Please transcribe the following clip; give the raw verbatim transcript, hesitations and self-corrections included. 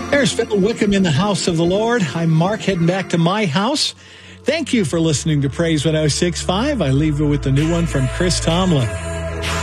There's Phil Wickham in the house of the Lord. I'm Mark, heading back to my house. Thank you for listening to Praise one oh six point five. I leave you with the new one from Chris Tomlin.